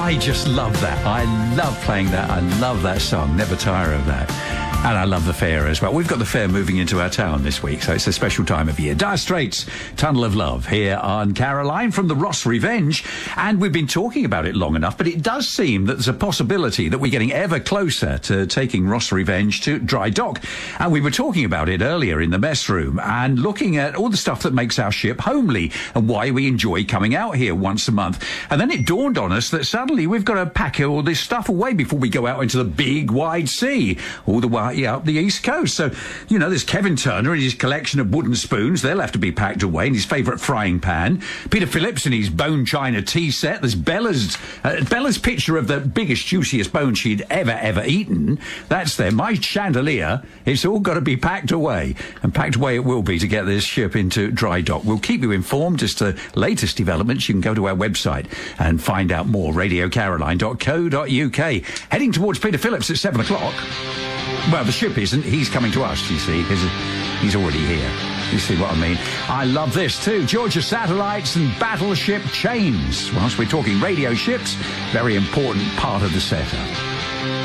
I just love that. I love playing that. I love that song. Never tire of that. And I love the fair as well. We've got the fair moving into our town this week, so it's a special time of year. Dire Straits, Tunnel of Love, here on Caroline from the Ross Revenge. And we've been talking about it long enough, but it does seem that there's a possibility that we're getting ever closer to taking Ross Revenge to dry dock. And we were talking about it earlier in the mess room and looking at all the stuff that makes our ship homely and why we enjoy coming out here once a month. And then it dawned on us that suddenly we've got to pack all this stuff away before we go out into the big, wide sea, all the way up the East Coast. So, you know, there's Kevin Turner and his collection of wooden spoons. They'll have to be packed away, and his favourite frying pan. Peter Phillips and his bone china tea set. There's Bella's picture of the biggest, juiciest bone she'd ever eaten. That's there. My chandelier. It's all got to be packed away. And packed away it will be to get this ship into dry dock. We'll keep you informed as to latest developments. You can go to our website and find out more. radiocaroline.co.uk. Heading towards Peter Phillips at 7 o'clock. Well, the ship isn't. He's coming to us, you see, because he's already here. You see what I mean? I love this too. Georgia Satellites and Battleship Chains. Whilst we're talking radio ships, very important part of the setup.